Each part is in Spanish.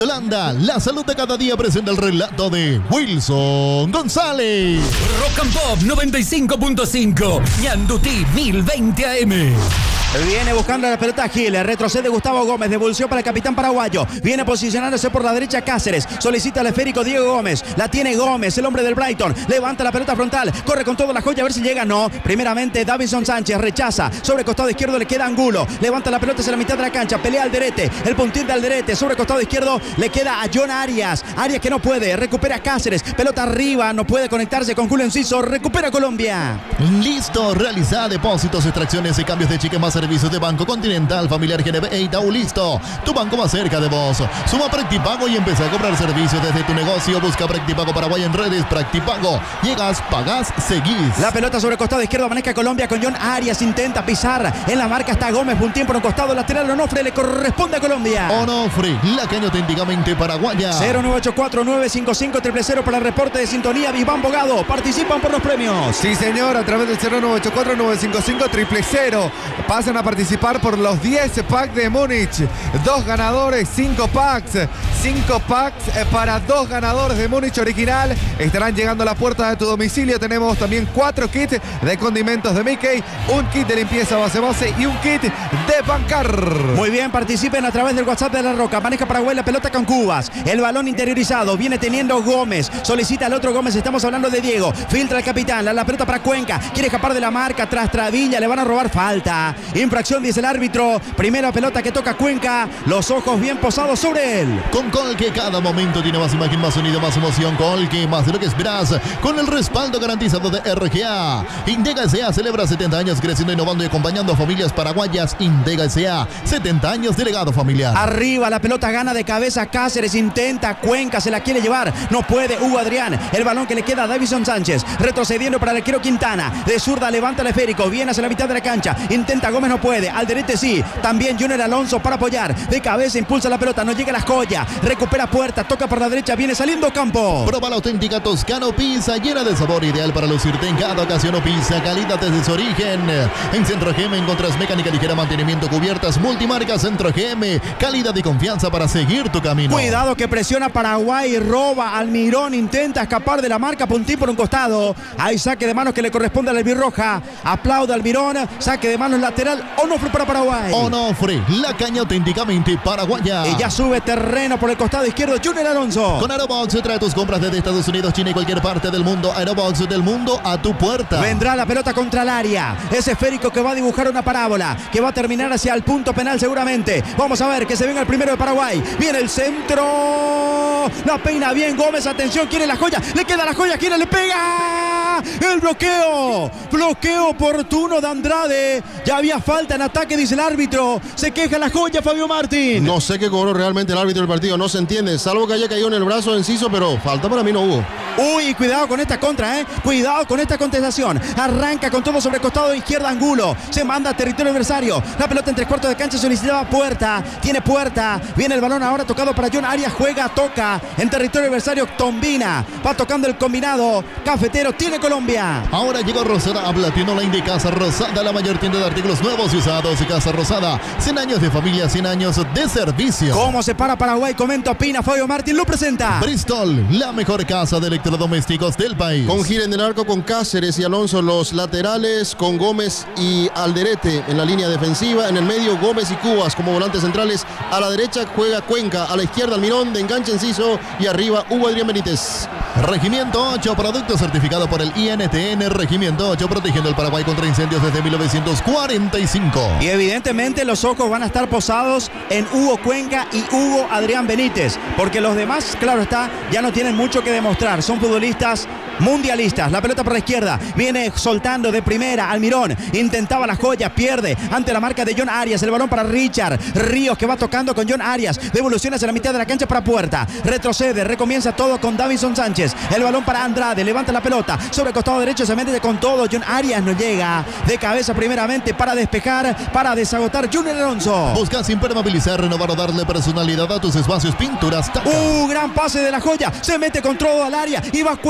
Holanda, la salud de cada día presenta el relato de Wilson González. Rock and Pop 95.5, Ñandutí 1020 AM. Viene buscando la pelota Gil, retrocede Gustavo Gómez, devolución para el capitán paraguayo. Viene posicionándose por la derecha Cáceres, solicita el esférico Diego Gómez, la tiene Gómez, el hombre del Brighton, levanta la pelota frontal, corre con todo la joya a ver si llega, no. Primeramente Davinson Sánchez, rechaza, sobre costado izquierdo le queda Angulo, levanta la pelota hacia la mitad de la cancha, pelea Alderete, el puntín de Alderete, sobre costado izquierdo le queda a John Arias, Arias que no puede, recupera Cáceres, pelota arriba, no puede conectarse con Julio Enciso, recupera Colombia. Listo, realiza depósitos, extracciones y cambios de cheque más servicios de Banco Continental, Familiar GNB e Itaú. Listo, tu banco más cerca de vos. Suma Practipago y empieza a cobrar servicios desde tu negocio. Busca Practipago Paraguay en redes. Practipago, llegas, pagás, seguís. La pelota sobre el costado izquierdo, maneja Colombia con John Arias, intenta pisar, en la marca está Gómez, puntín por un costado lateral, Onofre le corresponde a Colombia. Onofre, la caña auténticamente paraguaya. 0984-955-000 para el reporte de sintonía. Viván Bogado, participan por los premios. Sí, señor, a través del 0984-955-000. Pasan a participar por los 10 packs de Múnich. 2 ganadores, 5 packs. 5 packs para 2 ganadores de Múnich original. Estarán llegando a la puerta de tu domicilio. Tenemos también 4 kits de condimentos de Mickey, un kit de limpieza base y un kit de bancar. Muy bien, participen a través del WhatsApp de La Roca. Maneja Paraguay la pelota con Cubas. El balón interiorizado. Viene teniendo Gómez. Solicita al otro Gómez. Estamos hablando de Diego. Filtra el capitán. La pelota para Cuenca. Quiere escapar de la marca. Tras Travilla. Le van a robar falta. Infracción, dice el árbitro. Primera pelota que toca Cuenca. Los ojos bien posados sobre él. Con Colque cada momento tiene más imagen, más sonido, más emoción. Colque, más de lo que esperas. Con el respaldo garantizado de RGA. Indega S.A. celebra 70 años creciendo, innovando y acompañando a familias paraguayas. Indega S.A. 70 años de legado familiar. Arriba la pelota, gana de cabeza Cáceres. Intenta Cuenca, se la quiere llevar. No puede Hugo Adrián. El balón que le queda a Davinson Sánchez. Retrocediendo para el arquero Quintana. De zurda levanta el esférico. Viene hacia la mitad de la cancha. Intenta Gómez, no puede. Alderete sí. También Junior Alonso para apoyar. De cabeza impulsa la pelota. No llega la joya. Recupera Puerta. Toca por la derecha. Viene saliendo Campo. Prueba la auténtica Toscano Pizza, llena de sabor, ideal para lucirte en cada ocasión. O pizza, calidad desde su origen. En Centro GM encontrás mecánica ligera, mantenimiento, cubiertas, multimarcas. Centro GM, calidad y confianza para seguir tu camino. Cuidado que presiona Paraguay, roba Almirón, intenta escapar de la marca, puntín por un costado. Hay saque de manos que le corresponde a la albirroja. Aplaude Almirón, saque de manos lateral. Onofre para Paraguay. Onofre, la caña auténticamente paraguaya. Y ya sube terreno por el costado izquierdo Junior Alonso. Con Aerobox trae tus compras desde Estados Unidos, China y cualquier parte del mundo. Aerobox, del mundo a tu puerta. Vendrá la pelota contra el área. Ese esférico que va a dibujar una parábola, que va a terminar hacia el punto penal seguramente. Vamos a ver que se venga el primero de Paraguay. Viene el centro. La peina bien Gómez. Atención, quiere la joya. Le queda la joya. Quiere, le pega. El bloqueo. Bloqueo oportuno de Andrade. Ya había falta en ataque, dice el árbitro. Se queja la joya, Fabio Martín. No sé qué cobró realmente el árbitro del partido. No se entiende. Salvo que haya caído en el brazo de Enciso, pero falta para mí no hubo. Uy, cuidado con esta contra, cuidado con esta contestación. Arranca con todo sobre el costado izquierdo Angulo. Se manda a territorio adversario. La pelota en 3/4 de cancha solicitaba Puerta. Tiene Puerta. Viene el balón ahora tocado para John Arias. Juega, toca. En territorio adversario Tombina. Va tocando el combinado. Cafetero tiene Colombia. Ahora llegó Rosada a Platino Line de Casa Rosada, la mayor tienda de artículos nuevos y usados. Casa Rosada, 100 años de familia, 100 años de servicio. ¿Cómo se para Paraguay? Comenta, opina, Fabio Martín lo presenta. Bristol, la mejor casa de electrodomésticos del país. Con Gil en el arco, con Cáceres y Alonso los laterales, con Gómez y Alderete en la línea defensiva. En el medio, Gómez y Cubas como volantes centrales. A la derecha juega Cuenca, a la izquierda Almirón, de enganche Enciso y arriba Hugo Adrián Benítez. Regimiento 8, producto certificado por el INTN. Regimiento 8, protegiendo el Paraguay contra incendios desde 1945. Y evidentemente los ojos van a estar posados en Hugo Cuenca y Hugo Adrián Benítez, porque los demás, claro está, ya no tienen mucho que demostrar. Son futbolistas mundialistas. La pelota por la izquierda, viene soltando de primera Almirón, intentaba la joya, pierde ante la marca de John Arias. El balón para Richard Ríos, que va tocando con John Arias. Devolución hacia la mitad de la cancha para Puerta. Retrocede, recomienza todo con Davinson Sánchez. El balón para Andrade, levanta la pelota sobre el costado derecho, se mete con todo. John Arias no llega. De cabeza primeramente para despejar, para desagotar Junior Alonso. Buscas impermeabilizar, renovar o darle personalidad a tus espacios. Pinturas Taca. Gran pase de la joya. Se mete con todo al área y va Cuenca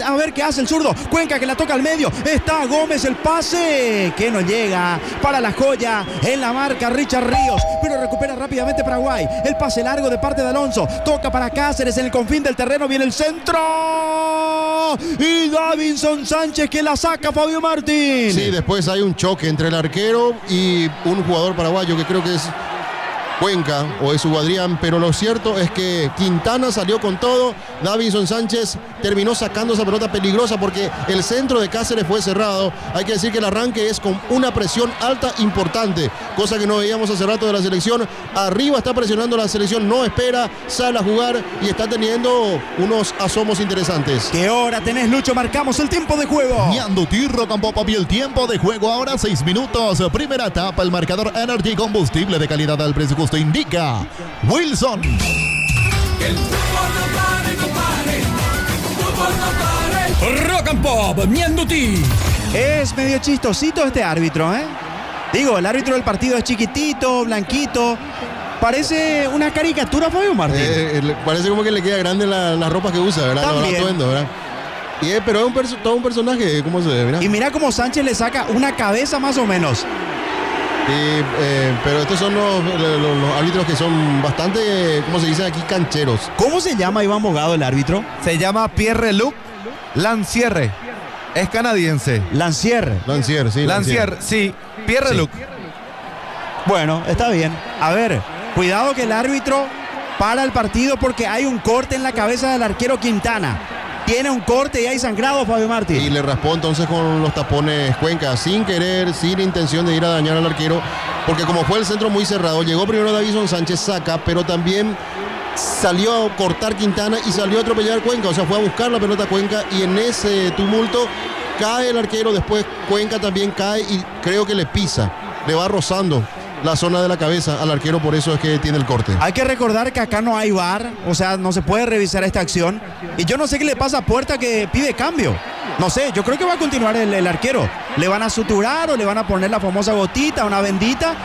a ver qué hace el zurdo. Cuenca que la toca al medio. Está Gómez, el pase que no llega para la joya en la marca Richard Ríos, pero recupera rápidamente Paraguay. El pase largo de parte de Alonso. Toca para Cáceres en el confín del terreno. Viene el centro. Y Davinson Sánchez que la saca Fabio Martín. Sí, después hay un choque entre el arquero y un jugador paraguayo que creo que es Cuenca o es Hugo Adrián, pero lo cierto es que Quintana salió con todo. Davinson Sánchez terminó sacando esa pelota peligrosa porque el centro de Cáceres fue cerrado. Hay que decir que el arranque es con una presión alta importante, cosa que no veíamos hace rato de la selección. Arriba está presionando la selección, no espera, sale a jugar y está teniendo unos asomos interesantes. ¿Qué hora tenés, Lucho? Marcamos el tiempo de juego. Ñanduti, Rock and Pop y el tiempo de juego ahora 6 minutos. Primera etapa, el marcador Energy, combustible de calidad al precio justo indica Wilson. Que el fútbol no pare, fútbol no pare. Rock and Pop, Ñanduti. Es medio chistosito este árbitro, ¿eh? Digo, el árbitro del partido es chiquitito, blanquito. Parece una caricatura, Fabio Martín. Parece como que le queda grande la ropa que usa, ¿verdad? También. Atuendo, ¿verdad? Pero es todo un personaje, ¿cómo se ve? Mirá. Y mira cómo Sánchez le saca una cabeza más o menos. Pero estos son los árbitros que son bastante, ¿cómo se dice aquí? Cancheros. ¿Cómo se llama, Iván Bogado, el árbitro? Se llama Pierre-Luc Lancière. Es canadiense. Lancière. Lancière, sí. Lancière, sí. Pierre-Luc. Sí. Bueno, está bien. A ver, cuidado que el árbitro para el partido porque hay un corte en la cabeza del arquero Quintana. Tiene un corte y hay sangrado, Fabio Martín. Y le raspó entonces con los tapones Cuenca, sin querer, sin intención de ir a dañar al arquero, porque como fue el centro muy cerrado, llegó primero Davinson Sánchez, saca, pero también salió a cortar Quintana y salió a atropellar Cuenca, o sea, fue a buscar la pelota Cuenca y en ese tumulto cae el arquero, después Cuenca también cae y creo que le pisa, le va rozando la zona de la cabeza al arquero, por eso es que tiene el corte. Hay que recordar que acá no hay VAR, o sea, no se puede revisar esta acción. Y yo no sé qué le pasa a Puerta que pide cambio. No sé, yo creo que va a continuar el arquero. Le van a suturar o le van a poner la famosa gotita, una bendita,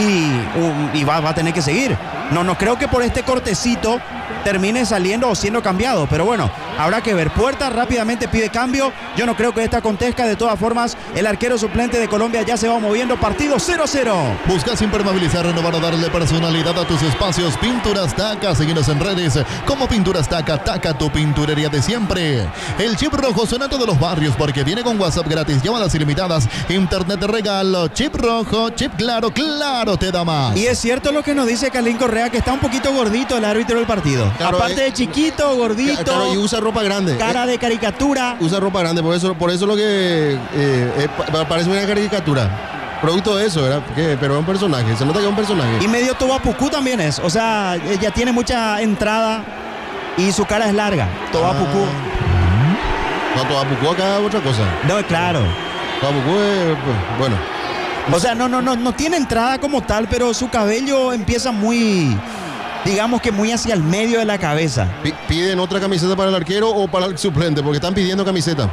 y va a tener que seguir. No creo que por este cortecito termine saliendo o siendo cambiado, pero bueno, habrá que ver. Puerta rápidamente pide cambio. Yo no creo que esta acontezca. De todas formas, el arquero suplente de Colombia ya se va moviendo. Partido 0-0. Buscas impermeabilizar, renovar o darle personalidad a tus espacios. Pinturas Taca. Síguenos en redes como Pinturas Taca. Taca, tu pinturería de siempre. El chip rojo suena a todos los barrios porque viene con WhatsApp gratis, llamadas ilimitadas, internet de regalo. Chip rojo, chip claro, claro te da más. Y es cierto lo que nos dice Carlín Correa, que está un poquito gordito el árbitro del partido. Claro, aparte de chiquito, gordito. Claro, y usa ropa grande. Cara de caricatura. Usa ropa grande, por eso lo que parece una caricatura. Producto de eso, ¿verdad? Pero es un personaje, se nota que es un personaje. Y medio Tobapucú también es. O sea, ella tiene mucha entrada y su cara es larga. Tobapucú. No, Tobapucú acá es otra cosa. No, claro. Tobapucú es, bueno. O sea, no tiene entrada como tal, pero su cabello empieza muy, digamos que muy hacia el medio de la cabeza. ¿Piden otra camiseta para el arquero o para el suplente? Porque están pidiendo camiseta.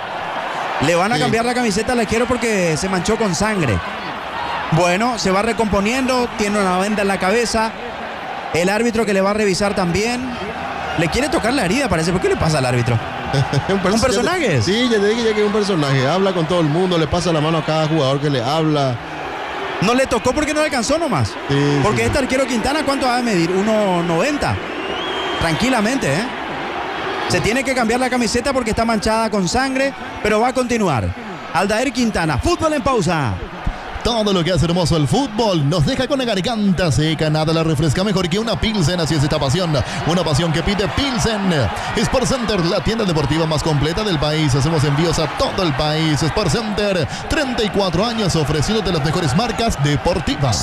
Le van a cambiar la camiseta al arquero porque se manchó con sangre. Bueno, se va recomponiendo, tiene una venda en la cabeza. El árbitro que le va a revisar también. Le quiere tocar la herida, parece. ¿Por qué le pasa al árbitro? ¿Un personaje? Sí, ya te dije que es un personaje. Habla con todo el mundo, le pasa la mano a cada jugador que le habla. No le tocó porque no le alcanzó nomás. Sí, porque sí. este arquero Quintana, ¿cuánto va a medir? 1.90. Tranquilamente, ¿eh? Se tiene que cambiar la camiseta porque está manchada con sangre, pero va a continuar. Aldair Quintana, fútbol en pausa. Todo lo que hace hermoso el fútbol nos deja con la garganta seca. Nada la refresca mejor que una Pilsen. Así es esta pasión. Una pasión que pide Pilsen. Sport Center, la tienda deportiva más completa del país. Hacemos envíos a todo el país. Sport Center, 34 años ofreciéndote las mejores marcas deportivas.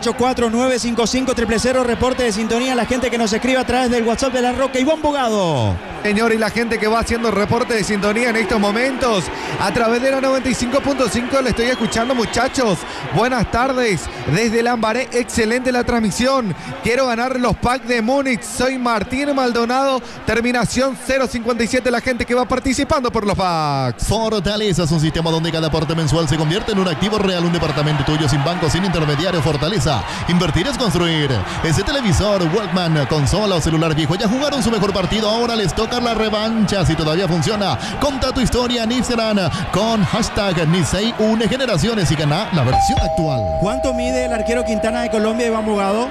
0984-955-000. Reporte de sintonía. La gente que nos escribe a través del WhatsApp de La Roca. Iván Bogado. Señor, y la gente que va haciendo reporte de sintonía en estos momentos a través de la 95.5 le estoy escuchando, muchachos. Buenas tardes. Desde Lambaré, excelente la transmisión. Quiero ganar los packs de Múnich. Soy Martín Maldonado. Terminación 057. La gente que va participando por los packs. Fortaleza es un sistema donde cada aporte mensual se convierte en un activo real, un departamento tuyo sin banco, sin intermediario. Fortaleza. Invertir es construir. Ese televisor, Walkman, consola o celular viejo ya jugaron su mejor partido. Ahora les toca la revancha. Si todavía funciona, conta tu historia en Instagram con hashtag Nisei une generaciones y gana la versión actual. ¿Cuánto mide el arquero Quintana de Colombia, Iván Bogado?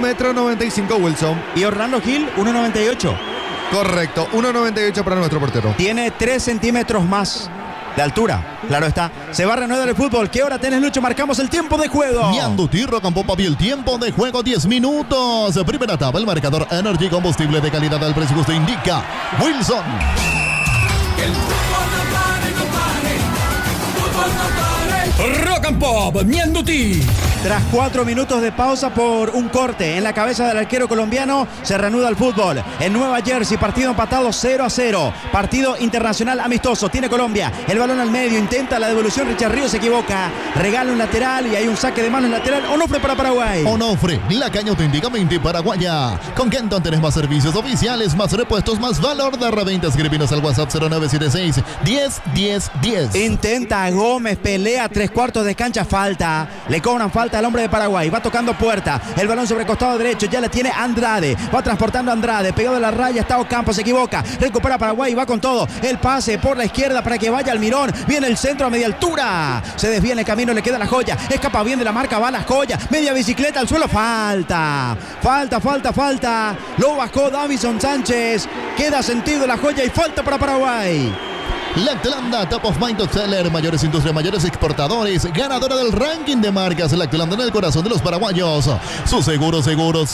1,95 m, Wilson. Y Orlando Gil, 1,98. Correcto, 1,98 para nuestro portero. Tiene 3 centímetros más de altura. Claro está. Se va a reanudar el fútbol. ¿Qué hora tenés, Lucho? Marcamos el tiempo de juego. Ñanduti, Rock and Pop, y el tiempo de juego 10 minutos. Primera etapa, el marcador Energy, combustible de calidad al precio justo, indica Wilson. Que el fútbol no pare, compadre. Fútbol no pare. Rock and Pop, Ñanduti. Tras 4 minutos de pausa por un corte en la cabeza del arquero colombiano, se reanuda el fútbol. En Nueva Jersey, partido empatado 0-0. Partido internacional amistoso. Tiene Colombia el balón al medio, intenta la devolución. Richard Ríos se equivoca. Regala un lateral y hay un saque de manos lateral. Onofre para Paraguay. Onofre, la caña auténticamente paraguaya. Con Kenton tenés más servicios oficiales, más repuestos, más valor de reventa. Escribinos al WhatsApp 0976 101010. Intenta Gómez, pelea 3/4 de cancha, falta. Le cobran falta al hombre de Paraguay. Va tocando puerta. El balón sobre el costado derecho. Ya la tiene Andrade. Va transportando a Andrade. Pegado a la raya está Ocampo. Se equivoca. Recupera Paraguay. Va con todo. El pase por la izquierda para que vaya Almirón. Viene el centro a media altura. Se desvía en el camino. Le queda la joya. Escapa bien de la marca. Va la joya. Media bicicleta al suelo. Falta. Falta. Lo bajó Davison Sánchez. Queda sentido la joya y falta para Paraguay. Lactolanda, Top of Mind Seller, mayores industrias, mayores exportadores, ganadora del ranking de marcas. Lactolanda en el corazón de los paraguayos. Su seguro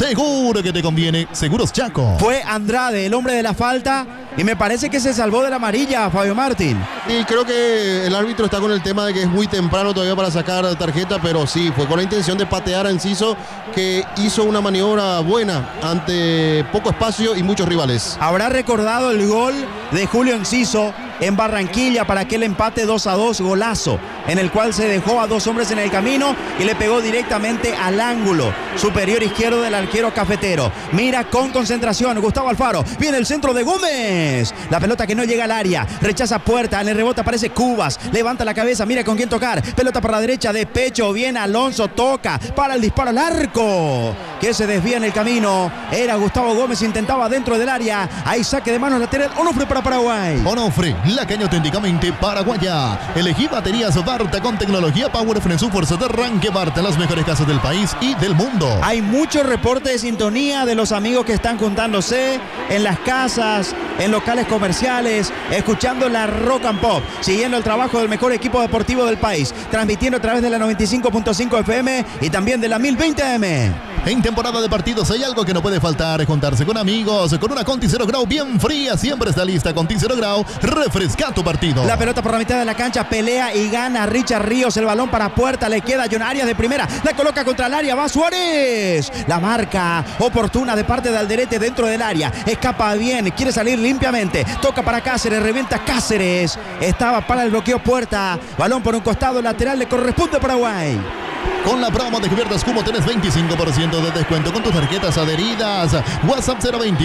que te conviene. Seguros Chaco. Fue Andrade, el hombre de la falta, y me parece que se salvó de la amarilla, Fabio Martín. Y creo que el árbitro está con el tema de que es muy temprano todavía para sacar tarjeta, pero sí, fue con la intención de patear a Enciso, que hizo una maniobra buena ante poco espacio y muchos rivales. Habrá recordado el gol de Julio Enciso en Barranquilla para aquel empate 2-2, golazo, en el cual se dejó a 2 hombres en el camino y le pegó directamente al ángulo superior izquierdo del arquero cafetero. Mira con concentración Gustavo Alfaro, viene el centro de Gómez, la pelota que no llega al área, rechaza puerta, en el rebote aparece Cubas, levanta la cabeza, mira con quién tocar, pelota por la derecha de pecho, viene Alonso, toca para el disparo al arco, que se desvía en el camino, era Gustavo Gómez, intentaba dentro del área, hay saque de manos lateral, Onofre para Paraguay. Onofre, la caña auténticamente paraguaya. Elegí baterías Barta con tecnología Power Frene, su fuerza de arranque. Barta, las mejores casas del país y del mundo. Hay muchos reportes de sintonía de los amigos que están juntándose en las casas, en locales comerciales, escuchando la Rock and Pop, siguiendo el trabajo del mejor equipo deportivo del país, transmitiendo a través de la 95.5 FM y también de la 1020 AM. En temporada de partidos hay algo que no puede faltar: juntarse con amigos, con una Conti 0 Grau bien fría. Siempre está lista Conti 0 Grau, refresca tu partido. La pelota por la mitad de la cancha, pelea y gana Richard Ríos, el balón para puerta, le queda John Arias de primera, la coloca contra el área, va Suárez, la marca oportuna de parte de Alderete dentro del área, escapa bien, quiere salir limpiamente, toca para Cáceres, revienta Cáceres, estaba para el bloqueo puerta, balón por un costado lateral, le corresponde a Paraguay. Con la promo de Cubiertas Cumo tenés 25% de descuento con tus tarjetas adheridas. WhatsApp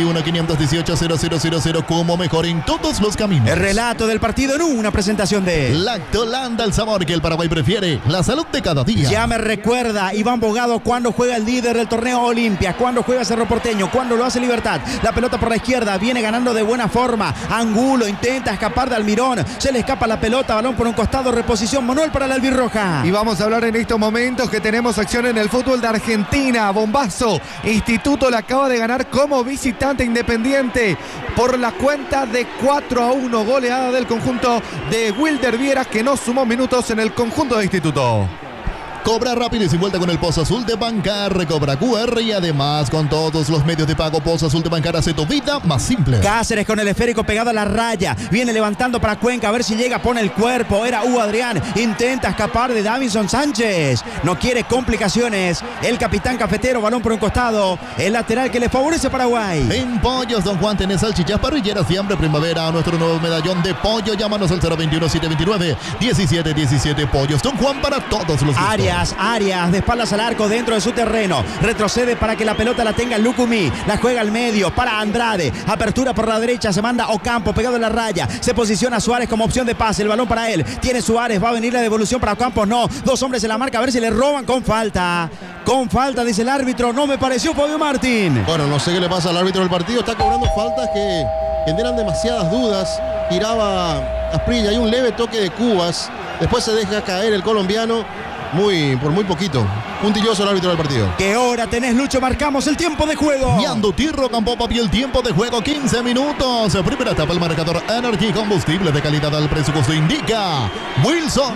021-518-0000 Cumo, mejor en todos los caminos. El relato del partido en una presentación de Lactolanda, el sabor que el Paraguay prefiere, la salud de cada día. Ya me recuerda Iván Bogado cuando juega el líder del torneo Olimpia, cuando juega Cerro Porteño, cuando lo hace Libertad. La pelota por la izquierda, viene ganando de buena forma. Angulo intenta escapar de Almirón, se le escapa la pelota, balón por un costado, reposición Manuel para la albirroja. Y vamos a hablar en estos momentos que tenemos acción en el fútbol de Argentina. Bombazo. Instituto le acaba de ganar como visitante Independiente por la cuenta de 4-1. Goleada del conjunto de Wilder Viera, que no sumó minutos en el conjunto de Instituto. Cobra rápido y sin vuelta con el Pozo Azul de Bancar. Recobra QR y además con todos los medios de pago. Pozo Azul de Bancar hace tu vida más simple. Cáceres con el esférico pegado a la raya. Viene levantando para Cuenca. A ver si llega. Pone el cuerpo. Era Hugo Adrián. Intenta escapar de Davison Sánchez. No quiere complicaciones. El capitán cafetero. Balón por un costado. El lateral que le favorece a Paraguay. En Pollos Don Juan tenés salchichas, parrilleras, fiambre, primavera. Nuestro nuevo medallón de pollo. Llámanos al 021-729-1717. Pollos Don Juan para todos los gustos. Arias Arias de espaldas al arco dentro de su terreno. Retrocede para que la pelota la tenga Lucumí. La juega al medio para Andrade. Apertura por la derecha. Se manda Ocampo pegado en la raya. Se posiciona Suárez como opción de pase. El balón para él. Tiene Suárez. Va a venir la devolución para Ocampo. No. Dos hombres en la marca. A ver si le roban con falta. Con falta, dice el árbitro. No me pareció Fabio Martín. Bueno, no sé qué le pasa al árbitro del partido. Está cobrando faltas que generan demasiadas dudas. Giraba Asprilla. Hay un leve toque de Cubas. Después se deja caer el colombiano. Por muy poquito. Puntilloso el árbitro del partido. ¿Qué hora tenés, Lucho? Marcamos el tiempo de juego. Ñandutí Rock and Pop y el tiempo de juego 15 minutos. Primera etapa, el marcador Energy, combustible de calidad al precio que se indica. Wilson.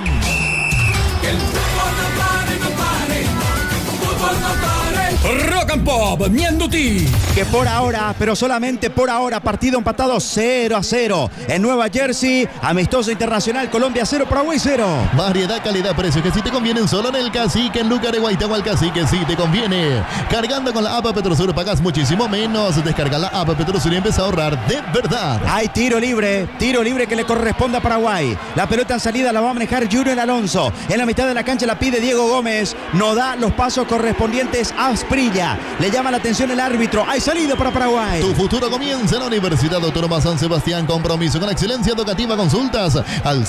Que el fútbol no pare, no pare. Fútbol no pare. Rock and Pop, Ñandutí. Que por ahora, pero solamente por ahora, partido empatado 0-0 en Nueva Jersey. Amistoso internacional, Colombia 0, Paraguay 0. Variedad, calidad, precio que si te convienen solo en el Cacique, en Lucar de Guaitagua, el Cacique si te conviene. Cargando con la app Petrosur pagas muchísimo menos. Descarga la app Petrosur y empieza a ahorrar de verdad. Hay tiro libre que le corresponde a Paraguay. La pelota en salida la va a manejar Junior Alonso. En la mitad de la cancha la pide Diego Gómez. No da los pasos correspondientes a Asprilla. Le llama la atención el árbitro. Hay salida para Paraguay. Tu futuro comienza en la Universidad Autónoma San Sebastián. Compromiso con excelencia educativa. Consultas al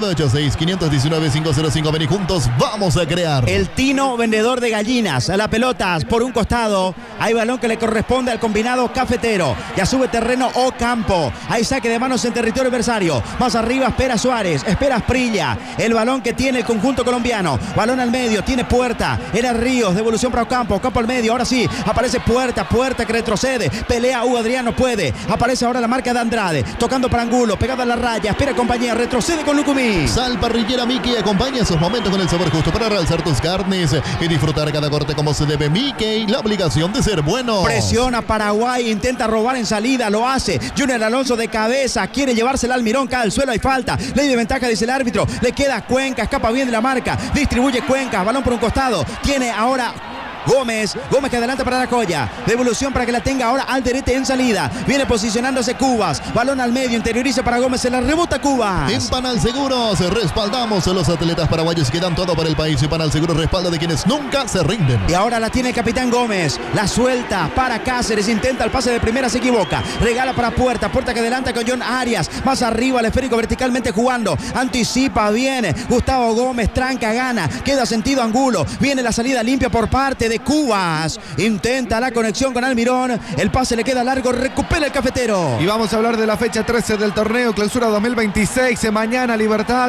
0986-519-505. Vení juntos, vamos a crear. El Tino, vendedor de gallinas. A la pelota por un costado. Hay balón que le corresponde al combinado cafetero. Ya sube terreno Ocampo. Hay saque de manos en territorio adversario. Más arriba espera Suárez. Espera Asprilla. El balón que tiene el conjunto colombiano. Balón al medio. Tiene Puerta. Era Ríos. Devolución para Ocampo. Ocampo al medio. Ahora sí. Aparece Puerta que retrocede. Pelea Hugo Adrián. No puede. Aparece ahora la marca de Andrade. Tocando para Angulo. Pegada a la raya. Espera compañía. Retrocede con Lucumí. Sal Parrillera Mickey. Acompaña esos momentos con el sabor justo para realzar tus carnes y disfrutar cada corte como se debe. Mickey, la obligación de ser bueno. Presiona Paraguay. Intenta robar en salida. Lo hace. Junior Alonso de cabeza. Quiere llevársela al Mirón. Cae al suelo. Hay falta. Ley de ventaja, dice el árbitro. Le queda Cuenca. Escapa bien de la marca. Distribuye Cuenca. Balón por un costado. Tiene ahora Gómez que adelanta para la Colla. Devolución para que la tenga ahora Alderete en salida. Viene posicionándose Cubas. Balón al medio, interioriza para Gómez. Se la rebota Cubas. En Panal Seguros respaldamos a los atletas paraguayos que dan todo para el país. Y Panal Seguros respalda de quienes nunca se rinden. Y ahora la tiene el capitán Gómez. La suelta para Cáceres. Intenta el pase de primera, se equivoca. Regala para Puerta que adelanta con John Arias. Más arriba el esférico verticalmente jugando. Anticipa, viene Gustavo Gómez. Tranca, gana. Queda sentido Angulo. Viene la salida limpia por parte de Cubas. Intenta la conexión con Almirón. El pase le queda largo. Recupera el cafetero. Y vamos a hablar de la fecha 13 del torneo Clausura 2026. Mañana Libertad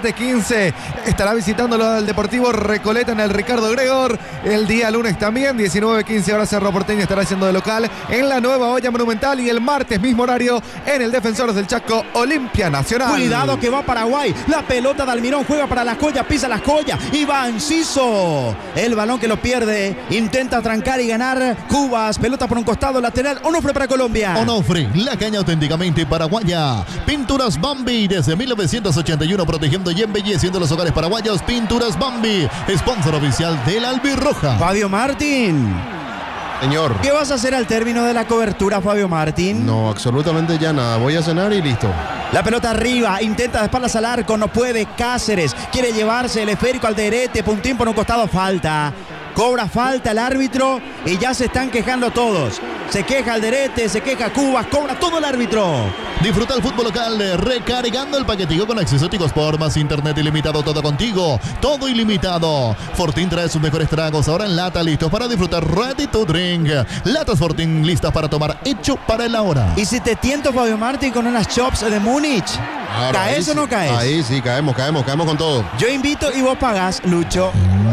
7:15 estará visitando lo del Deportivo Recoleta en el Ricardo Gregor. El día lunes también 19:15 ahora Cerro Porteño estará haciendo de local en la Nueva Olla Monumental. Y el martes mismo horario en el Defensores del Chaco Olimpia Nacional. Cuidado que va Paraguay. La pelota de Almirón juega para la Colla. Pisa la Colla. Y va Enciso. El balón que lo pierde. Intenta trancar y ganar Cubas. Pelota por un costado lateral. Onofre para Colombia. Onofre, la caña auténticamente paraguaya. Pinturas Bambi desde 1981 protegiendo y embelleciendo los hogares paraguayos. Pinturas Bambi, sponsor oficial del Albirroja. Fabio Martín. Señor. ¿Qué vas a hacer al término de la cobertura, Fabio Martín? No, absolutamente ya nada. Voy a cenar y listo. La pelota arriba, intenta de espaldas al arco, no puede. Cáceres quiere llevarse el esférico al Alderete. Puntín por un costado, falta. Cobra falta el árbitro y ya se están quejando todos. Se queja Alderete, se queja Cubas, cobra todo el árbitro. Disfruta el fútbol local recargando el paquetico con acceso a Tigo Sport más internet ilimitado, todo contigo, todo ilimitado. Fortín trae sus mejores tragos ahora en lata, listos para disfrutar, ready to drink. Latas Fortín listas para tomar, hecho para el ahora. ¿Y si te tiento, Fabio Martín, con unas chops de Múnich? Claro, ¿Caes o no caes? Ahí sí, caemos con todo. Yo invito y vos pagás, Lucho.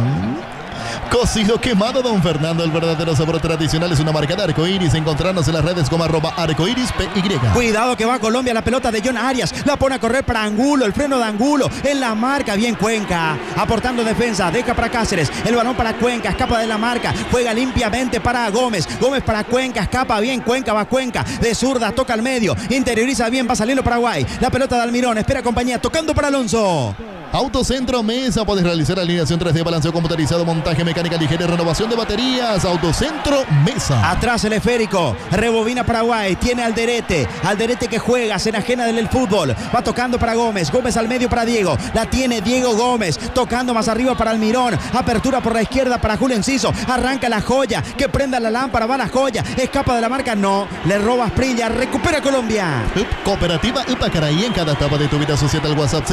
Cocido quemado Don Fernando, el verdadero sabor tradicional, es una marca de Arcoiris. Encontrarnos en las redes como @arcoirispy. Cuidado que va a Colombia, la pelota de John Arias. La pone a correr para Angulo, el freno de Angulo. En la marca, bien Cuenca. Aportando defensa, deja para Cáceres. El balón para Cuenca, escapa de la marca. Juega limpiamente para Gómez. Gómez para Cuenca, escapa bien Cuenca, va Cuenca. De zurda, toca al medio. Interioriza bien, va saliendo Paraguay. La pelota de Almirón, espera compañía, tocando para Alonso. Autocentro Mesa, puedes realizar alineación 3D, balanceo computarizado, montaje, mecánica ligera y renovación de baterías. Autocentro Mesa. Atrás el esférico, rebobina Paraguay, tiene Alderete que juega, se enajena del fútbol, va tocando para Gómez al medio para Diego, la tiene Diego Gómez, tocando más arriba para Almirón, apertura por la izquierda para Julio Enciso, arranca la Joya, que prenda la lámpara, va la Joya, escapa de la marca, no, le roba Sprilla, recupera Colombia. Cooperativa Upacaraí, en cada etapa de tu vida asociada al WhatsApp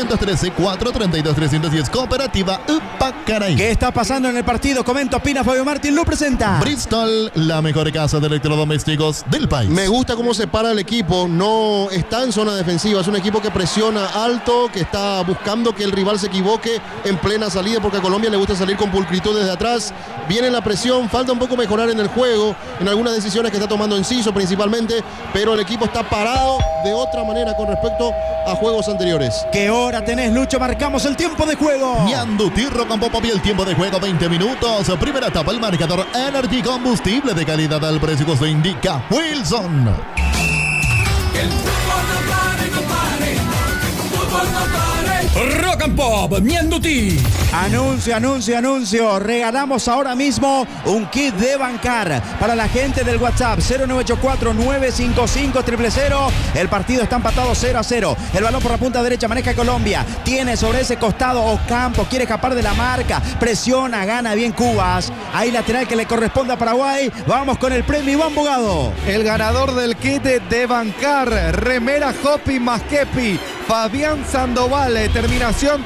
0513-432-310, Cooperativa Upacaraí. ¿Qué está pasando en el partido? Comenta, opina Fabio Martín, lo presenta. Bristol, la mejor casa de electrodomésticos del país. Me gusta cómo se para el equipo, no está en zona defensiva, es un equipo que presiona alto, que está buscando que el rival se equivoque en plena salida, porque a Colombia le gusta salir con pulcritud desde atrás. Viene la presión, falta un poco mejorar en el juego, en algunas decisiones que está tomando Enciso principalmente, pero el equipo está parado de otra manera con respecto a juegos anteriores. ¿Qué hora tenés, Lucho? Marcamos el tiempo de juego. Ñandutí Campo Papi, el tiempo de juego 20 minutos. Primera etapa, el marcador Energy, combustible de calidad al precio que se indica Wilson. Que el fútbol no pare, no pare. Fútbol no pare. Rock and Pop, Ñandutí. Anuncio. Regalamos ahora mismo un kit de bancar para la gente del WhatsApp 0984-955-000. El partido está empatado 0-0. El balón por la punta derecha maneja Colombia. Tiene sobre ese costado Ocampo. Quiere escapar de la marca. Presiona, gana bien Cubas. Ahí lateral que le corresponde a Paraguay. Vamos con el premio Iván Bogado. El ganador del kit de bancar, remera Hopi Maskepi, Fabián Sandoval, terminación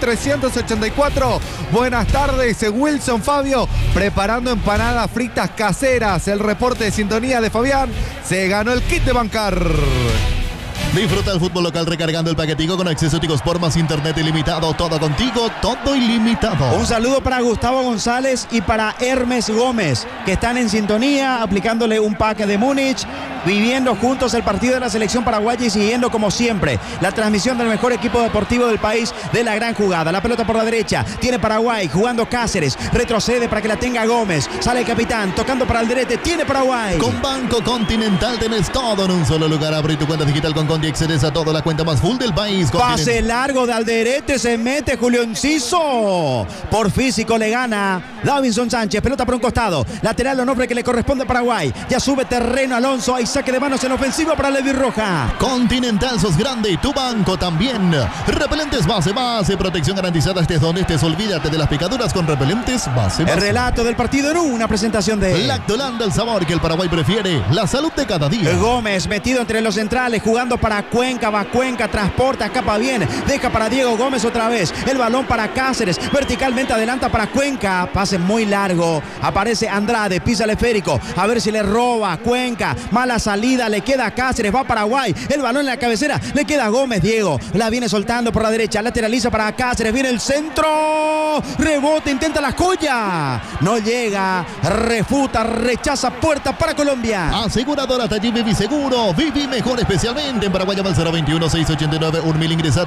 384. Buenas tardes, Wilson Fabio, preparando empanadas fritas caseras. El reporte de sintonía de Fabián, se ganó el kit de bancar. Disfruta el fútbol local recargando el paquetico con acceso a Tigo por más internet ilimitado. Todo contigo, todo ilimitado. Un saludo para Gustavo González y para Hermes Gómez, que están en sintonía, aplicándole un pack de Múnich, viviendo juntos el partido de la selección paraguaya y siguiendo como siempre la transmisión del mejor equipo deportivo del país, de la gran jugada. La pelota por la derecha, tiene Paraguay, jugando Cáceres, retrocede para que la tenga Gómez, sale el capitán, tocando para Alderete, tiene Paraguay. Con Banco Continental tenés todo en un solo lugar. Abre tu cuenta digital con Conti, accedes a toda la cuenta más full del país. Pase largo de Alderete, se mete Julio Enciso. Por físico le gana Davinson Sánchez, pelota por un costado, lateral Onofre que le corresponde a Paraguay. Ya sube terreno Alonso, hay saque de manos en ofensiva para Levi Roja. Continental, sos grande y tu banco también. Repelentes base, protección garantizada estés donde estés. Olvídate de las picaduras con repelentes base. El relato del partido en una presentación de Lactolanda, el sabor que el Paraguay prefiere, la salud de cada día. Gómez metido entre los centrales, jugando para Cuenca, va Cuenca, transporta, escapa bien, deja para Diego Gómez otra vez, el balón para Cáceres, verticalmente adelanta para Cuenca, pase muy largo, aparece Andrade, pisa el esférico, a ver si le roba Cuenca, mala salida, le queda a Cáceres, va Paraguay, el balón en la cabecera, le queda a Gómez, Diego, la viene soltando por la derecha, lateraliza para Cáceres, viene el centro, rebote, intenta la Joya, no llega, refuta, rechaza, puerta para Colombia. Aseguradora Taller Vivi Seguro, viví mejor especialmente en Paraguay. Llama al 021-689-1000, ingresa a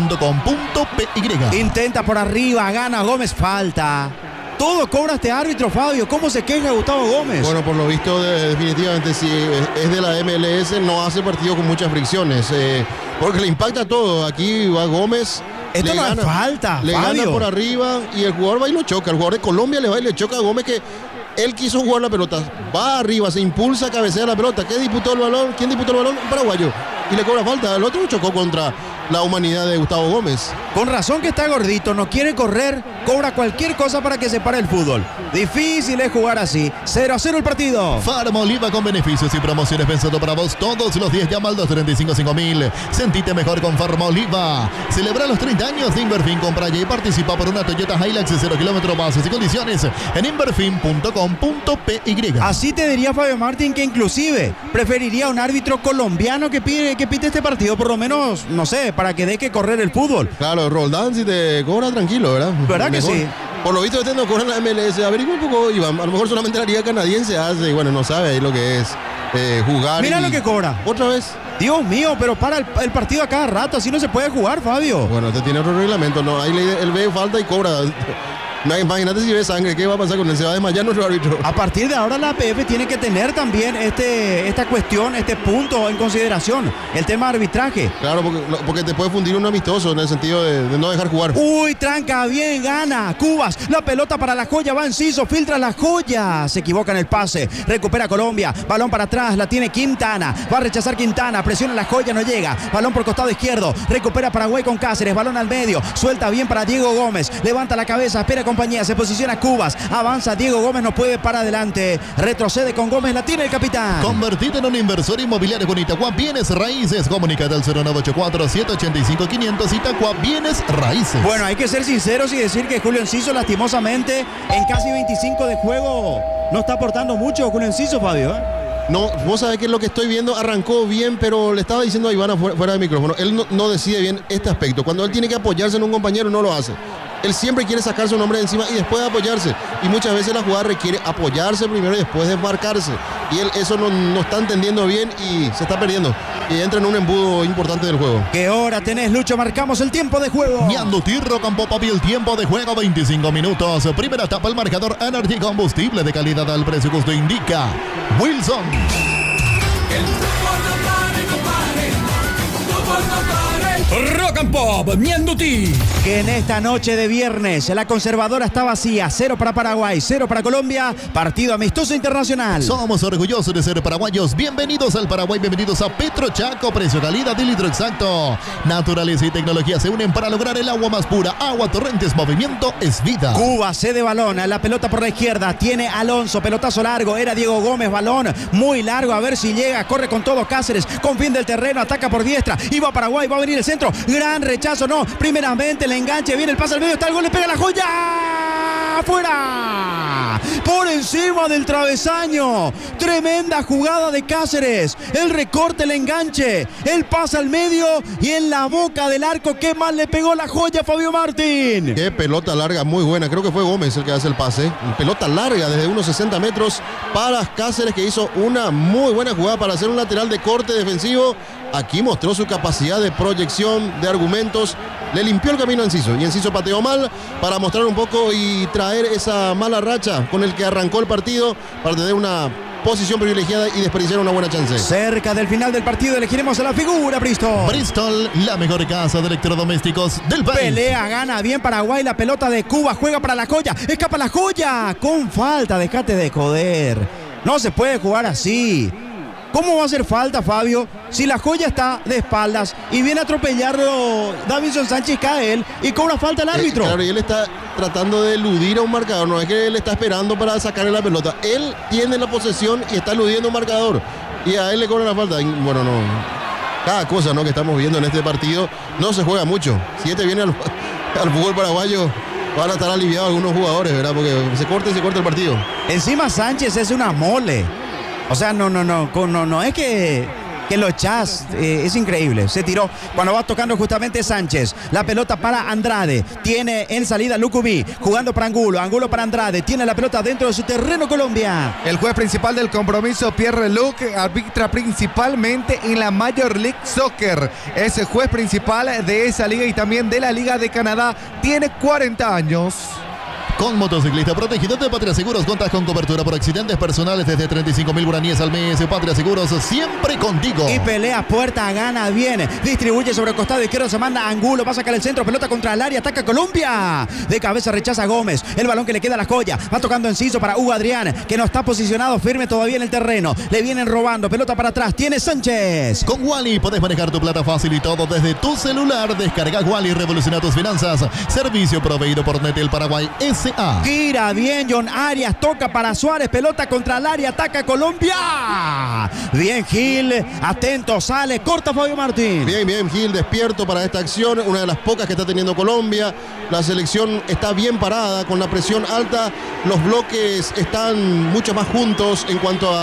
taller.com.py. Intenta por arriba, gana Gómez, falta. Todo cobra este árbitro, Fabio. ¿Cómo se queja Gustavo Gómez? Bueno, por lo visto, definitivamente, si es de la MLS, no hace partido con muchas fricciones, porque le impacta todo. Aquí va Gómez. Esto no es falta, le Fabio. gana por arriba y el jugador va y lo choca. El jugador de Colombia le va y le choca a Gómez, que él quiso jugar la pelota. Va arriba, se impulsa, cabecea la pelota. ¿Qué disputó el balón? ¿Quién disputó el balón? Un paraguayo. Y le cobra falta. El otro chocó contra la humanidad de Gustavo Gómez. Con razón que está gordito, no quiere correr, cobra cualquier cosa para que se pare el fútbol. Difícil es jugar así. 0-0 el partido. Farmoliva con beneficios y promociones pensando para vos todos los días. Llama al 235-5000. Sentite mejor con Farmoliva. Celebra los 30 años de Inverfin. Compra y participa por una Toyota Hilux 0 kilómetros, bases y condiciones en inverfin.com.py. Así te diría Fabio Martín que inclusive preferiría un árbitro colombiano que pite este partido, por lo menos, no sé, para que deje correr el fútbol. Claro, Roldán si te cobra tranquilo, ¿verdad? ¿Verdad que sí? Por lo visto, no cobran la MLS. Averigua un poco, Iván. A lo mejor solamente la liga canadiense hace y bueno, no sabe ahí lo que es jugar. Mira lo que cobra. ¿Otra vez? Dios mío, pero para el partido a cada rato, así no se puede jugar, Fabio. Bueno, este tiene otro reglamento, ¿no? Ahí él ve falta y cobra. No, imagínate si ve sangre, ¿qué va a pasar con él? Se va a desmayar nuestro árbitro. A partir de ahora la APF tiene que tener también esta cuestión, este punto en consideración, el tema de arbitraje. Claro, porque te puede fundir un amistoso en el sentido de no dejar jugar. Uy, tranca bien, gana Cubas, la pelota para la joya, va Enciso, filtra la joya, se equivoca en el pase, recupera Colombia, balón para atrás, la tiene Quintana, va a rechazar Quintana, presiona la joya, no llega, balón por costado izquierdo, recupera Paraguay con Cáceres, balón al medio, suelta bien para Diego Gómez, levanta la cabeza, espera compañía, se posiciona Cubas, avanza Diego Gómez, no puede para adelante, retrocede con Gómez, la tiene el capitán. Convertite en un inversor inmobiliario con Itaqua Bienes Raíces. Comunicate al 0984-785-500. Itaqua Bienes Raíces. Bueno, hay que ser sinceros y decir que Julio Enciso, lastimosamente, en casi 25 de juego, no está aportando mucho Julio Enciso, Fabio. No, vos sabés que lo que estoy viendo arrancó bien, pero le estaba diciendo a Ivana fuera de micrófono, él no decide bien este aspecto. Cuando él tiene que apoyarse en un compañero, no lo hace. Él siempre quiere sacarse un hombre de encima y después apoyarse. Y muchas veces la jugada requiere apoyarse primero y después desmarcarse. Y él eso no está entendiendo bien y se está perdiendo. Y entra en un embudo importante del juego. ¿Qué hora tenés, Lucho? Marcamos el tiempo de juego. Ñanduti, Rocan Pop y el tiempo de juego, 25 minutos. Primera etapa, el marcador Energy, combustible de calidad al precio que usted indica. Wilson. El fútbol no pare, compadre. Fútbol no pare. Rock and Pop, Ñanduti. Que en esta noche de viernes la conservadora está vacía. 0 para Paraguay, 0 para Colombia. Partido amistoso internacional. Somos orgullosos de ser paraguayos. Bienvenidos al Paraguay, bienvenidos a Petrochaco. Precio, calidad y litro exacto. Naturaleza y tecnología se unen para lograr el agua más pura. Agua Torrentes, movimiento es vida. Cuba cede balón, la pelota por la izquierda. Tiene Alonso, pelotazo largo. Era Diego Gómez, balón muy largo. A ver si llega, corre con todo Cáceres. Con fin del terreno, ataca por diestra. Y va Paraguay, va a venir el centro. Gran rechazo, no. Primeramente el enganche, viene el pase al medio, está el gol, le pega la joya. ¡Afuera! Por encima del travesaño. Tremenda jugada de Cáceres. El recorte, el enganche. El pase al medio y en la boca del arco. ¿Qué mal le pegó la joya Fabio Martín? Qué pelota larga, muy buena. Creo que fue Gómez el que hace el pase. Pelota larga desde unos 60 metros para Cáceres, que hizo una muy buena jugada para hacer un lateral de corte defensivo. Aquí mostró su capacidad de proyección, de argumentos. Le limpió el camino a Enciso y Enciso pateó mal para mostrar un poco y traer esa mala racha con el que arrancó el partido para tener una posición privilegiada y desperdiciar una buena chance. Cerca del final del partido elegiremos a la figura Bristol. Bristol, la mejor casa de electrodomésticos del país. Pelea, gana bien Paraguay, la pelota de Cuba, juega para la joya, escapa la joya, con falta, dejate de joder. No se puede jugar así. ¿Cómo va a hacer falta, Fabio, si la joya está de espaldas y viene a atropellarlo Davinson Sánchez, cae él y cobra falta el árbitro? Claro, y él está tratando de eludir a un marcador, no es que él está esperando para sacarle la pelota. Él tiene la posesión y está eludiendo un marcador y a él le cobran la falta. Y, bueno, no. Cada cosa, ¿no?, que estamos viendo en este partido no se juega mucho. Si este viene al fútbol paraguayo, van a estar aliviados algunos jugadores, ¿verdad? Porque se corta el partido. Encima Sánchez es una mole. O sea, no es que lo echás, es increíble. Se tiró cuando va tocando justamente Sánchez. La pelota para Andrade. Tiene en salida Lucubí, jugando para Angulo. Angulo para Andrade. Tiene la pelota dentro de su terreno Colombia. El juez principal del compromiso, Pierre Leluc, arbitra principalmente en la Major League Soccer. Es el juez principal de esa liga y también de la Liga de Canadá. Tiene 40 años. Con motociclista protegido de Patria Seguros, cuentas con cobertura por accidentes personales desde 35.000 guaraníes al mes. Patria Seguros, siempre contigo. Y pelea, puerta, gana bien. Distribuye sobre el costado izquierdo, se manda a Angulo, va a sacar el centro, pelota contra el área, ataca Colombia. De cabeza rechaza Gómez. El balón que le queda a la joya. Va tocando Enciso para Hugo Adrián, que no está posicionado firme todavía en el terreno. Le vienen robando, pelota para atrás. Tiene Sánchez. Con Wally podés manejar tu plata fácil y todo desde tu celular. Descarga Wally y revoluciona tus finanzas. Servicio proveído por Netel Paraguay S.A. Gira bien John Arias, toca para Suárez, pelota contra el área, ataca Colombia. Bien Gil, atento, sale, corta Fabio Martín. Bien Gil, despierto para esta acción, una de las pocas que está teniendo Colombia. La selección está bien parada, con la presión alta, los bloques están mucho más juntos en cuanto a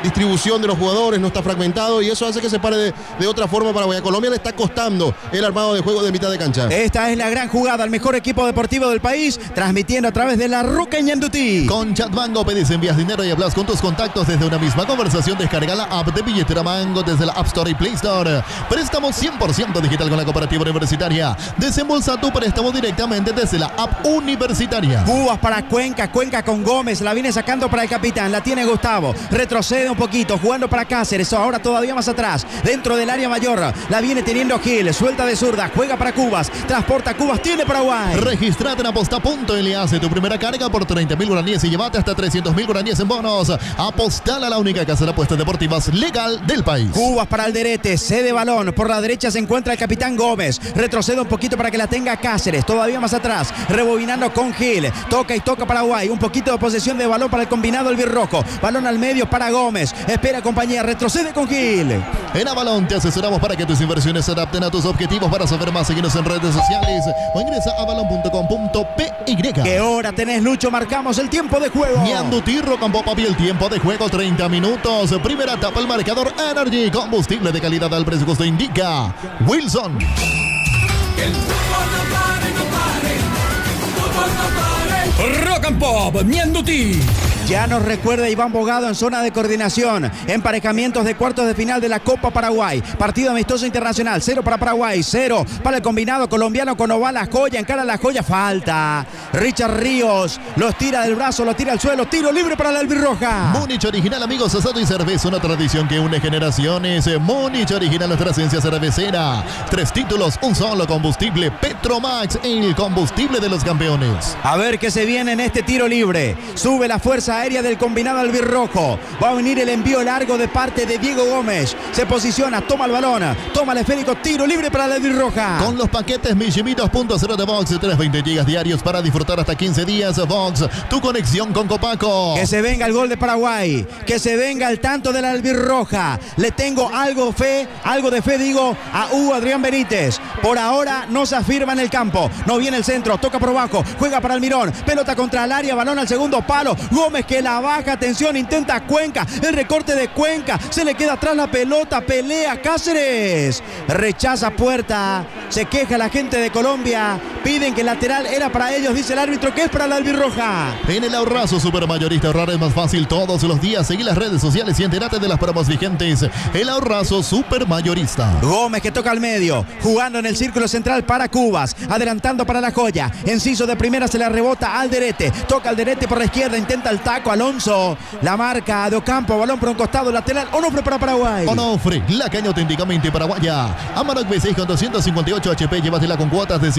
distribución de los jugadores, no está fragmentado y eso hace que se pare de otra forma Paraguay. A Colombia le está costando el armado de juego de mitad de cancha. Esta es la gran jugada, el mejor equipo deportivo del país, transmitiendo a través de la Roca en Ñandutí. Con Chatmango pedís, envías dinero y hablas con tus contactos desde una misma conversación. Descarga la app de Billetera Mango desde la App Store y Play Store. Préstamos 100% digital con la Cooperativa Universitaria. Desembolsa tu préstamo directamente desde la app universitaria. Cubas para Cuenca, Cuenca con Gómez, la viene sacando para el capitán, la tiene Gustavo, retrocede un poquito, jugando para Cáceres, ahora todavía más atrás, dentro del área mayor, la viene teniendo Gil, suelta de zurda, juega para Cubas, transporta Cubas, tiene Paraguay. Registrate en aposta.l, hace tu primera carga por 30.000 guaraníes y llévate hasta 300.000 guaraníes en bonos. Apostala, la única casa de apuestas deportivas legal del país. Cubas para Alderete, cede balón, por la derecha se encuentra el capitán Gómez, retrocede un poquito para que la tenga Cáceres, todavía más atrás, rebobinando con Gil, toca y toca Paraguay, un poquito de posesión de balón para el combinado albirrojo, balón al medio para Gómez, espera compañía, retrocede con Gil. En Avalon te asesoramos para que tus inversiones se adapten a tus objetivos. Para saber más, seguinos en redes sociales o ingresa a avalon.com.py. ¿Qué hora tenés, Lucho? Marcamos el tiempo de juego. Ñandutí, Rocambó, papi, el tiempo de juego 30 minutos. Primera etapa, el marcador Energy, combustible de calidad al precio que usted indica. Wilson. Que el fútbol no pare, no pare. Fútbol no pare. Rock and Pop, Ñandutí. Ya nos recuerda Iván Bogado en zona de coordinación. Emparejamientos de cuartos de final de la Copa Paraguay. Partido amistoso internacional. 0 para Paraguay, 0 para el combinado colombiano con Ovala Joya. Encara la Joya, falta. Richard Ríos los tira del brazo, lo tira al suelo. Tiro libre para la albirroja. Múnich original, amigos, asado y cerveza. Una tradición que une generaciones. Múnich original, nuestra esencia cervecera. 3 títulos, un solo combustible. Petromax, el combustible de los campeones. A ver qué se viene en este tiro libre. Sube la fuerza aérea del combinado albirrojo. Va a venir el envío largo de parte de Diego Gómez. Se posiciona, toma el balón, toma el esférico, tiro libre para la albirroja. Con los paquetes Mijimi 2.0 de Vox, 320 gigas diarios para disfrutar hasta 15 días. Vox, tu conexión con Copaco. Que se venga el gol de Paraguay, que se venga el tanto de la albirroja. Le tengo algo de fe digo a Hugo Adrián Benítez. Por ahora no se afirma en el campo, no viene el centro, toca por abajo, juega para Almirón, pelota contra el área, balón al segundo palo, Gómez que la baja, atención, intenta Cuenca, el recorte de Cuenca, se le queda atrás la pelota, pelea Cáceres, rechaza Puerta, se queja la gente de Colombia, piden que el lateral era para ellos, dice el árbitro que es para la albirroja. En el Ahorrazo Supermayorista, ahorrar es más fácil todos los días. Seguí las redes sociales y entérate de las promos vigentes. El Ahorrazo Supermayorista. Gómez que toca al medio, jugando en el círculo central para Cubas, adelantando para la Joya, enciso de primera, se le rebota al Alderete, toca Alderete por la izquierda, intenta el taco Alonso, la marca de Ocampo, balón por un costado lateral, Onofre para Paraguay. Onofre, la caña auténticamente paraguaya. Amarok V6 con 258 HP, llévatela con cuotas de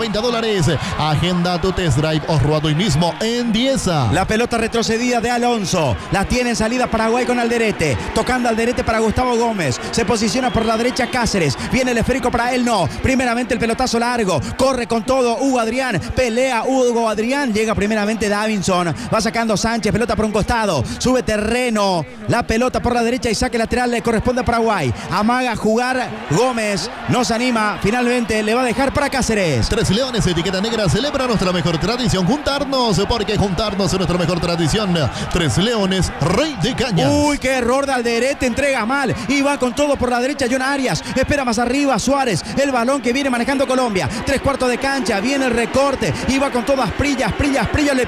$690. Agenda tu test drive Osruado hoy mismo en Dieza. La pelota retrocedida de Alonso, la tiene en salida Paraguay con Alderete, tocando Alderete para Gustavo Gómez, se posiciona por la derecha Cáceres, viene el esférico para él, no, primeramente el pelotazo largo, corre con todo Hugo Adrián, pelea Hugo Adrián, llega primeramente Davinson, va sacando Sánchez, pelota por un costado, sube terreno, la pelota por la derecha y saque lateral le corresponde a Paraguay, amaga jugar Gómez, no se anima, finalmente le va a dejar para Cáceres. 3 Leones, etiqueta negra, celebra nuestra mejor tradición, juntarnos, porque juntarnos es nuestra mejor tradición. 3 Leones, Rey de Cañas. Uy, qué error de Alderete, entrega mal y va con todo por la derecha John Arias, espera más arriba Suárez, el balón que viene manejando Colombia, 3/4 de cancha, viene el recorte y va con todo Asprilla le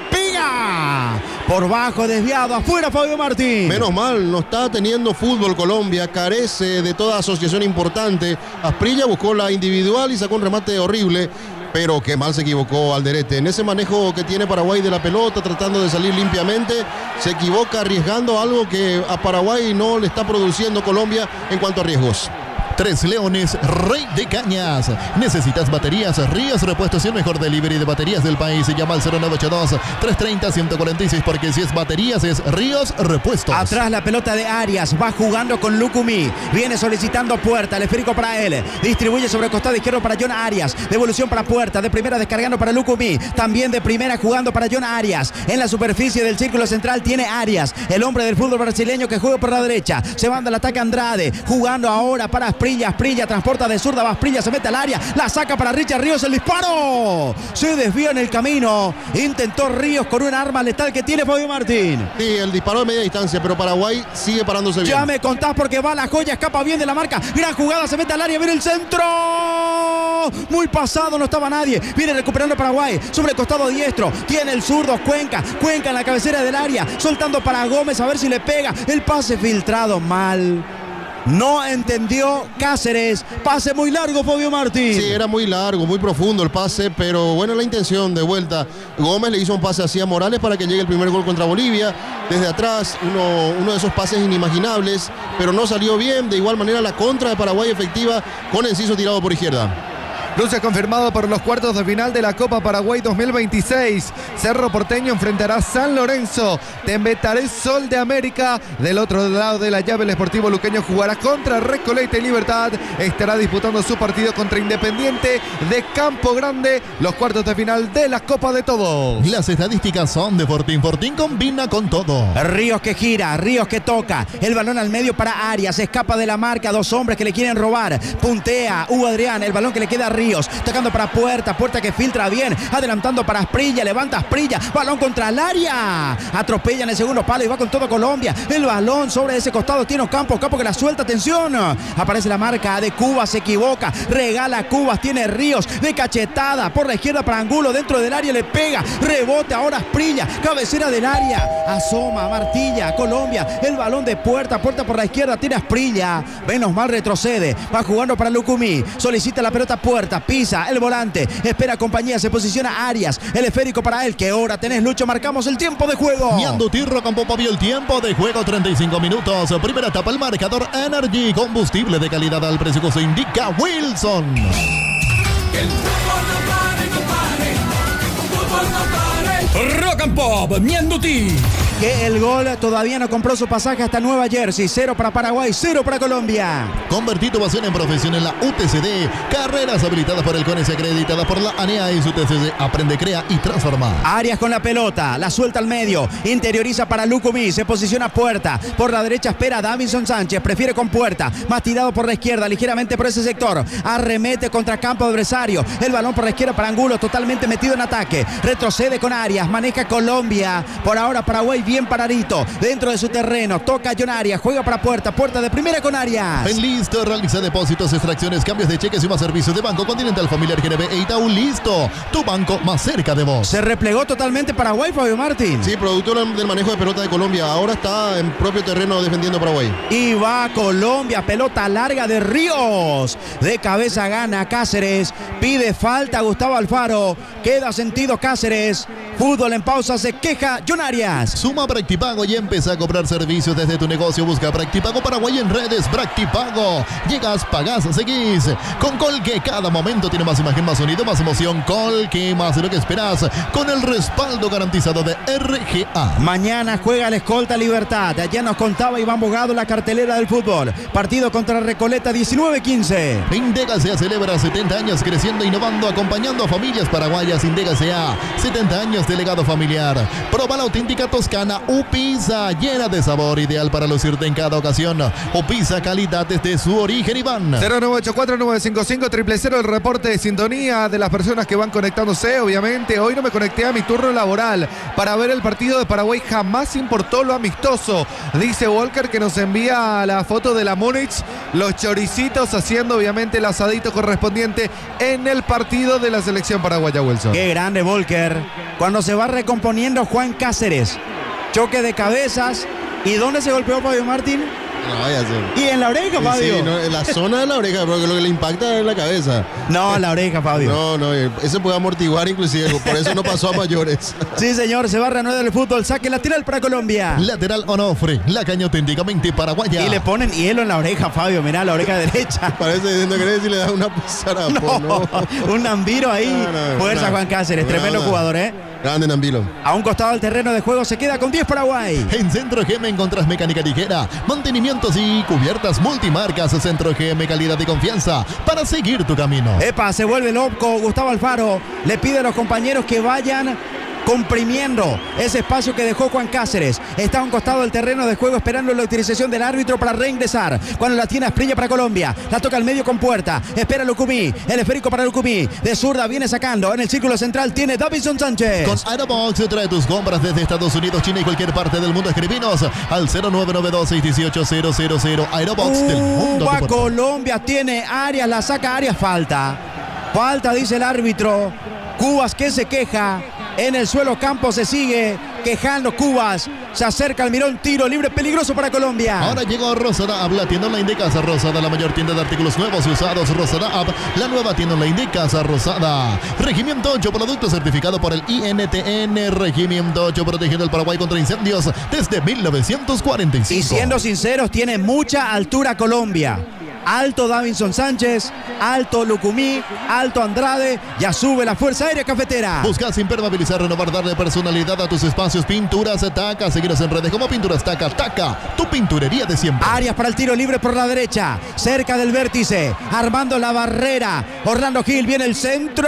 pega por bajo, desviado, afuera Fabio Martín. Menos mal, no está teniendo fútbol Colombia, carece de toda asociación importante. Asprilla buscó la individual y sacó un remate horrible, pero qué mal se equivocó Alderete. En ese manejo que tiene Paraguay de la pelota, tratando de salir limpiamente, se equivoca arriesgando algo que a Paraguay no le está produciendo Colombia en cuanto a riesgos. 3 Leones, Rey de Cañas. ¿Necesitas baterías? Ríos Repuestos y el mejor delivery de baterías del país. Se llama al 0982-330-146 porque si es baterías es Ríos Repuestos. Atrás la pelota de Arias, va jugando con Lucumí, viene solicitando Puerta, el esférico para él, distribuye sobre el costado izquierdo para John Arias, devolución para Puerta, de primera descargando para Lucumí, también de primera jugando para John Arias, en la superficie del círculo central tiene Arias, el hombre del fútbol brasileño que juega por la derecha, se manda el ataque Andrade, jugando ahora para Asprilla transporta de zurda, va Asprilla, se mete al área, la saca para Richard Ríos, el disparo. Se desvía en el camino. Intentó Ríos con un arma letal que tiene Fabio Martín. Sí, el disparo de media distancia, pero Paraguay sigue parándose bien. Ya me contás porque va la joya, escapa bien de la marca. Gran jugada, se mete al área, viene el centro. Muy pasado, no estaba nadie. Viene recuperando Paraguay sobre el costado diestro. Tiene el zurdo Cuenca en la cabecera del área, soltando para Gómez a ver si le pega. El pase filtrado mal. No entendió Cáceres. Pase muy largo, Fabio Martín. Sí, era muy largo, muy profundo el pase, pero bueno, la intención de vuelta. Gómez le hizo un pase así a Morales para que llegue el primer gol contra Bolivia. Desde atrás, uno de esos pases inimaginables, pero no salió bien. De igual manera, la contra de Paraguay efectiva con Enciso tirado por izquierda. Luce confirmado por los cuartos de final de la Copa Paraguay 2026. Cerro Porteño enfrentará a San Lorenzo. Tembetaré Sol de América. Del otro lado de la llave, el Sportivo Luqueño jugará contra Recoleta y Libertad. Estará disputando su partido contra Independiente de Campo Grande. Los cuartos de final de la Copa de Todos. Las estadísticas son de Fortín. Fortín combina con todo. Ríos que gira, Ríos que toca. El balón al medio para Arias. Escapa de la marca. Dos hombres que le quieren robar. Puntea Hugo Adrián. El balón que le queda a Ríos. Tocando para Puerta que filtra bien, adelantando para Asprilla, levanta Asprilla, balón contra el área, atropella en el segundo palo y va con todo Colombia. El balón sobre ese costado tiene Ocampo que la suelta, atención, aparece la marca de Cubas, se equivoca, regala Cubas, tiene Ríos de cachetada por la izquierda para Angulo, dentro del área le pega, rebote ahora Asprilla, cabecera del área, asoma, martilla, Colombia, el balón de Puerta por la izquierda, tiene Asprilla, menos mal retrocede, va jugando para Lucumí, solicita la pelota Puerta, pisa el volante, espera compañía, se posiciona Arias, el esférico para él. ¿Qué hora tenés, Lucho? Marcamos el tiempo de juego. Ñanduti Rocampo vio el tiempo de juego, 35 minutos. Primera etapa, el marcador Energy, combustible de calidad al precio que se indica Wilson. Que el fútbol no pare. Rock and Pop, Ñanduti. Que el gol todavía no compró su pasaje hasta Nueva Jersey. 0 para Paraguay, 0 para Colombia. Convertí tu pasión en profesión en la UTCD. Carreras habilitadas por el CONES y acreditadas por la ANEA y su UTCD. Aprende, crea y transforma. Arias con la pelota, la suelta al medio, interioriza para Lucumí, se posiciona Puerta. Por la derecha espera Davinson Sánchez, prefiere con Puerta. Más tirado por la izquierda, ligeramente por ese sector. Arremete contra campo adversario. El balón por la izquierda para Angulo, totalmente metido en ataque. Retrocede con Arias, maneja Colombia. Por ahora Paraguay bien paradito, dentro de su terreno, toca John Arias, juega para Puerta de primera con Arias. En listo, realiza depósitos, extracciones, cambios de cheques y más servicios de Banco Continental, Familiar, GNB e Itaú. Listo, tu banco más cerca de vos. Se replegó totalmente Paraguay, Fabio Martín. Sí, producto del manejo de pelota de Colombia, ahora está en propio terreno defendiendo Paraguay. Y va Colombia, pelota larga de Ríos, de cabeza gana Cáceres, pide falta Gustavo Alfaro, queda sentido Cáceres, fútbol en pausa, se queja John Arias. Suma Practipago y empieza a cobrar servicios desde tu negocio. Busca Practipago Paraguay en redes. Practipago. Llegas, pagás, seguís. Con Colque cada momento tiene más imagen, más sonido, más emoción. Colque, más de lo que esperás. Con el respaldo garantizado de RGA. Mañana juega la escolta Libertad. Allá nos contaba Iván Bogado la cartelera del fútbol. Partido contra Recoleta 19-15. Indega SEA celebra 70 años creciendo, innovando, acompañando a familias paraguayas. Indega SEA, 70 años de legado familiar. Proba la auténtica toscana Upisa, llena de sabor, ideal para lucirte en cada ocasión. Upisa, calidad desde su origen, Iván. 0984-955-000, el reporte de sintonía de las personas que van conectándose. Obviamente, hoy no me conecté a mi turno laboral para ver el partido de Paraguay. Jamás importó lo amistoso. Dice Walker, que nos envía la foto de la Múnich, los choricitos haciendo obviamente el asadito correspondiente en el partido de la selección paraguaya, Wilson. Qué grande Walker. Cuando se va recomponiendo Juan Cáceres. Choque de cabezas. ¿Y dónde se golpeó Fabio Martín? No, vaya a ser. Y en la oreja, Fabio. Sí, no, en la zona de la oreja, porque lo que le impacta es la cabeza. No, la oreja, Fabio. No, ese puede amortiguar inclusive, por eso no pasó a mayores. Sí, señor, se va a reanudar el fútbol. Saque lateral para Colombia. Lateral Onofre, la caña auténticamente paraguaya. Y le ponen hielo en la oreja, Fabio. Mirá, la oreja derecha. Parece diciendo que si le da una pisarapo, no. Un Nambiro ahí. Fuerza Juan Cáceres, tremendo jugador, ¿eh? Grande Nambilo. A un costado del terreno de juego se queda con 10 Paraguay. En Centro GM encontrás mecánica ligera, mantenimientos y cubiertas multimarcas. Centro GM, calidad y confianza para seguir tu camino. Epa, se vuelve loco Gustavo Alfaro. Le pide a los compañeros que vayan comprimiendo ese espacio que dejó Juan Cáceres. Está a un costado del terreno de juego esperando la utilización del árbitro para reingresar. Cuando la tiene Asprilla para Colombia, la toca al medio con Puerta, espera Lucumí, el esférico para Lucumí, de zurda viene sacando, en el círculo central tiene Davinson Sánchez. Con Aerobox trae tus compras desde Estados Unidos, China y cualquier parte del mundo. Escribinos al 0992-618-000. Aerobox del mundo. Va Colombia, tiene Arias, la saca Arias, falta, dice el árbitro. Cubas que se queja, en el suelo Campos se sigue quejando. Cubas se acerca al Mirón, tiro libre peligroso para Colombia. Ahora llegó Rosada Ab, la tienda online de Casa Rosada, la mayor tienda de artículos nuevos y usados. Rosada Ab, la nueva tienda online de Casa Rosada. Regimiento 8, producto certificado por el INTN. Regimiento 8, protegiendo el Paraguay contra incendios desde 1945. Y siendo sinceros, tiene mucha altura Colombia. Alto Davinson Sánchez, alto Lucumí, alto Andrade, ya sube la Fuerza Aérea Cafetera. Buscas impermeabilizar, renovar, darle personalidad a tus espacios. Pinturas Taca, seguiros en redes como Pinturas Taca. Taca, tu pinturería de siempre. Arias para el tiro libre por la derecha, cerca del vértice, armando la barrera. Orlando Gil, viene el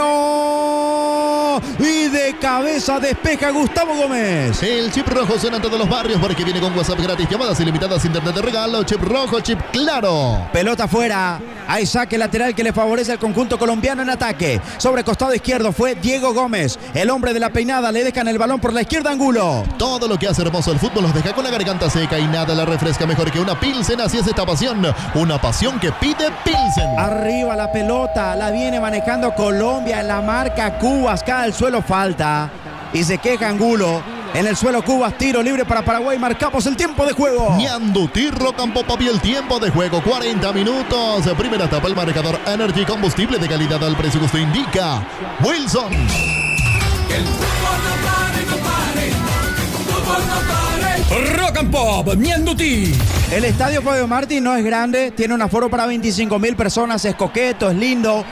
centro y de cabeza despeja Gustavo Gómez. El chip rojo suena en todos los barrios porque viene con WhatsApp gratis, llamadas ilimitadas, internet de regalo. Chip rojo, chip claro. Pelota afuera, hay saque lateral que le favorece al conjunto colombiano en ataque. Sobre costado izquierdo fue Diego Gómez, el hombre de la peinada, le dejan el balón por la izquierda, Angulo. Todo lo que hace hermoso el fútbol los deja con la garganta seca y nada la refresca mejor que una Pilsen. Así es esta pasión, una pasión que pide Pilsen. Arriba la pelota, la viene manejando Colombia en la marca. Cubas cae al suelo, falta y se queja Angulo. En el suelo Cubas, tiro libre para Paraguay, marcamos el tiempo de juego. Ñanduti Campo Papi, el tiempo de juego, 40 minutos. Primera etapa, el marcador Energy, combustible de calidad al precio que usted indica. Wilson. Que el fútbol no pare, fútbol no pare. Rock and Pop, Ñanduti. El estadio Fabio Martí no es grande, tiene un aforo para 25.000 personas, es coqueto, es lindo.